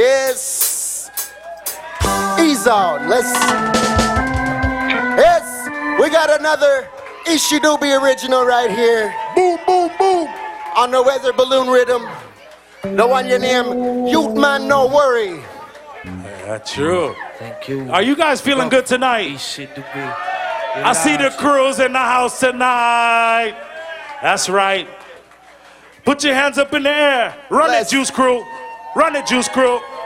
Yes. Ease on. Yes. We got another Ishidubi original right here. Boom, boom, boom. On the weather balloon rhythm. The one you name Youth Man No Worry. That's true. Thank you. Are you guys feeling good tonight? I see the crews in the house tonight. That's right. Put your hands up in the air. Run it, Juice Crew. Run it, Juice Crew.